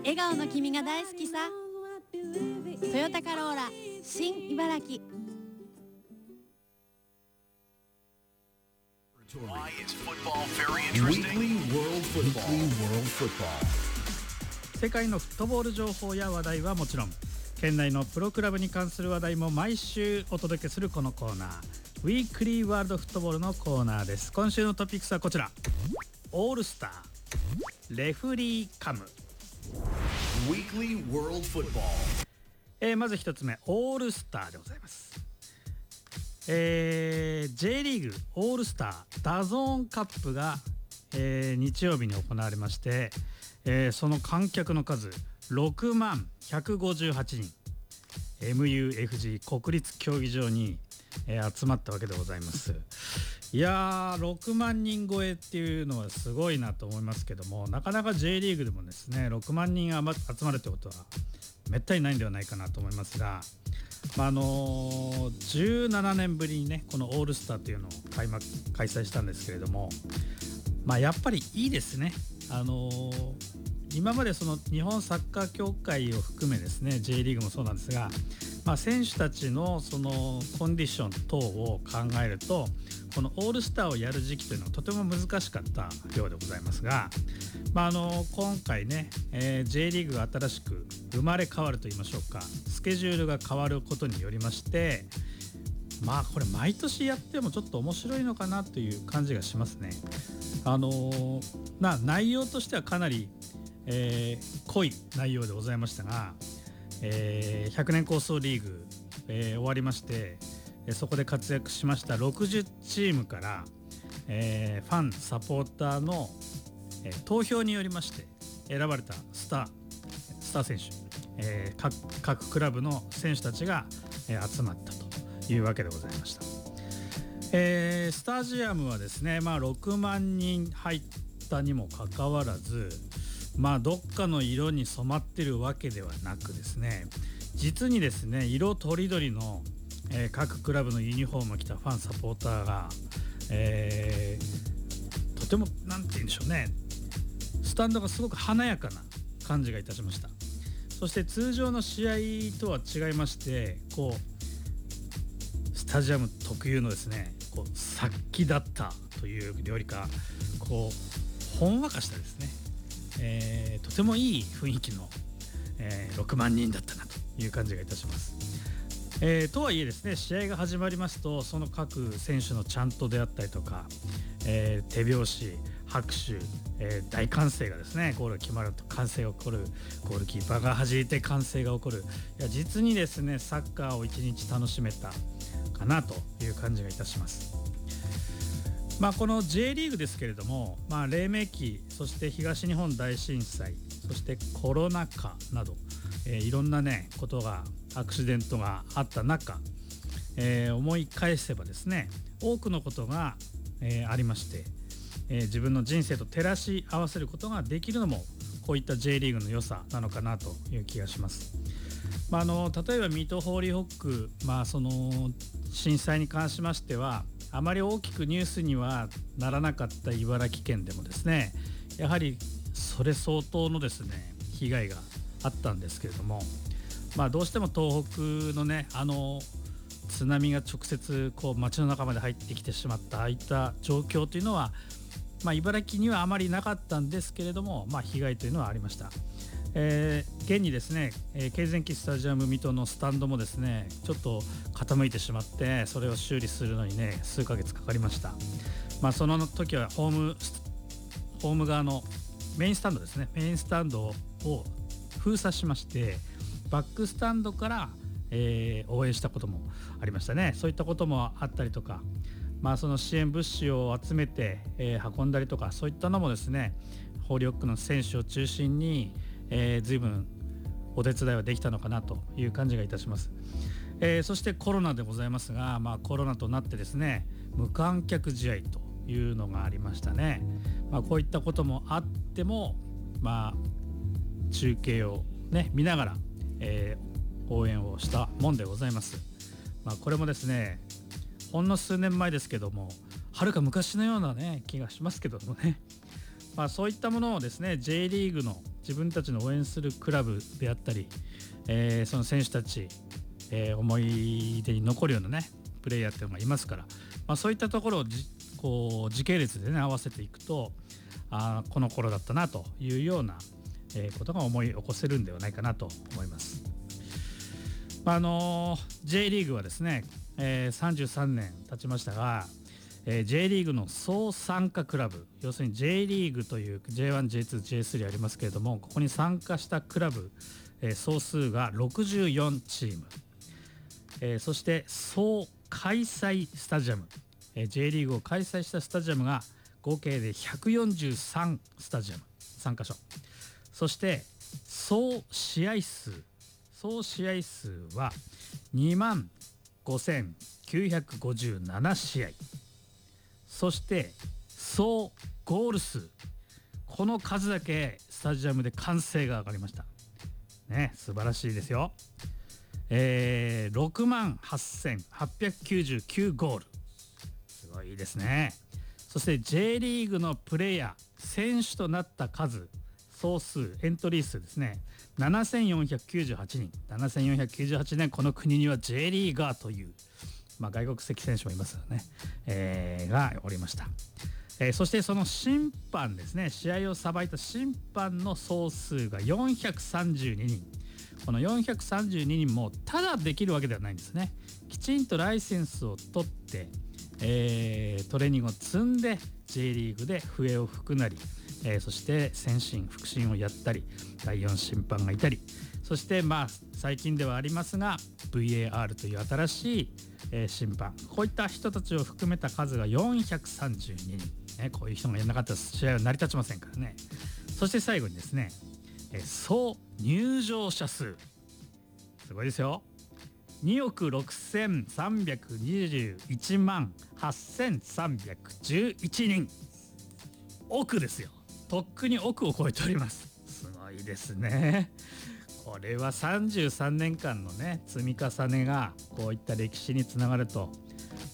笑顔の君が大好きさ。トヨタカローラ新茨城。 Why is football very interesting? Weekly World Football. 世界のフットボール情報や話題はもちろん、県内のプロクラブに関する話題も毎週お届けするこのコーナー、ウィークリーワールドフットボールのコーナーです。今週のトピックスはこちら。オールスターレフリーカム。 Weekly World Football. まず一つ目、オールスターでございます。J リーグオールスターダゾーンカップが、日曜日に行われまして、その観客の数6万158人 MUFG 国立競技場に、集まったわけでございます。いやー、6万人超えっていうのはすごいなと思いますけども、なかなか J リーグでもですね6万人集まるってことはめったにないんではないかなと思いますが、17年ぶりにねこのオールスターというのを開催したんですけれども、やっぱりいいですね。今までその日本サッカー協会を含めですね J リーグもそうなんですが、選手たちのそのコンディション等を考えると、このオールスターをやる時期というのはとても難しかったようでございますが、今回ね、J リーグが新しく生まれ変わると言いましょうか、スケジュールが変わることによりまして、これ毎年やってもちょっと面白いのかなという感じがしますね。内容としてはかなり、濃い内容でございましたが、100年構想リーグ、終わりまして、そこで活躍しました60チームから、ファンサポーターの、投票によりまして選ばれたスター選手、各クラブの選手たちが、集まったというわけでございました。スタジアムはですね、6万人入ったにもかかわらず、どっかの色に染まってるわけではなくですね、実にですね色とりどりの、各クラブのユニフォームを着たファンサポーターが、とてもなんて言うんでしょうね、スタンドがすごく華やかな感じがいたしました。そして通常の試合とは違いまして、スタジアム特有のですね殺気だったというよりか、ほんわかしたですね、とてもいい雰囲気の、6万人だったなという感じがいたします。とはいえですね、試合が始まりますと、その各選手のチャントであったりとか、手拍子、拍手、大歓声がですね、ゴールが決まると歓声が起こる、ゴールキーパーが弾いて歓声が起こる、いや実にですねサッカーを一日楽しめたかなという感じがいたします。この J リーグですけれども、黎明期、そして東日本大震災、そしてコロナ禍など、いろんなねことがアクシデントがあった中、思い返せばですね多くのことが、ありまして、自分の人生と照らし合わせることができるのもこういった J リーグの良さなのかなという気がします。例えば水戸ホーリーホック、その震災に関しましてはあまり大きくニュースにはならなかった茨城県でもですね、やはりそれ相当のですね被害があったんですけれども、どうしても東北のね津波が直接街の中まで入ってきてしまったああいった状況というのは、茨城にはあまりなかったんですけれども、被害というのはありました。現にですね、京前期スタジアム水戸のスタンドもですねちょっと傾いてしまって、それを修理するのにね数ヶ月かかりました。その時はホーム側のメインスタンドですね、メインスタンドを封鎖しまして、バックスタンドから、応援したこともありましたね。そういったこともあったりとか、その支援物資を集めて、運んだりとか、そういったのもですねホーリーホックの選手を中心に、随分お手伝いはできたのかなという感じがいたします。そしてコロナでございますが、コロナとなってですね無観客試合というのがありましたね。こういったこともあっても、中継をね見ながら、応援をしたもんでございます。これもですねほんの数年前ですけども、はるか昔のようなね気がしますけどもね、そういったものをですね J リーグの自分たちの応援するクラブであったり、その選手たち、思い出に残るようなねプレイヤーっていうのがいますから、そういったところをこう時系列でね合わせていくと、この頃だったなというような、ことが思い起こせるんではないかなと思います。J リーグはですね、33年経ちましたが、J リーグの総参加クラブ、要するに J リーグという J1、J2、J3 ありますけれども、ここに参加したクラブ、総数が64チーム、そして総開催スタジアム、J リーグを開催したスタジアムが合計で143スタジアム3カ所、そして総試合数は25,957試合、そして総ゴール数、この数だけスタジアムで歓声が上がりましたね。素晴らしいですよ。68,899ゴール、すごいですね。そして J リーグのプレイヤー選手となった数、総数エントリー数ですね、7498人。7498年、この国には J リーガーという、外国籍選手もいますよね、がおりました。そしてその審判ですね、試合をさばいた審判の総数が432人。この432人もただできるわけではないんですね。きちんとライセンスを取って、トレーニングを積んで J リーグで笛を吹くなり、そして先進副審をやったり、第4審判がいたり、そして最近ではありますが VAR という新しい、審判、こういった人たちを含めた数が432人、こういう人がいなかったら試合は成り立ちませんからね。そして最後にですね、総入場者数、すごいですよ。2億6321万8311人。億ですよ。とっくに億を超えております。すごいですね。これは33年間のね積み重ねがこういった歴史につながると、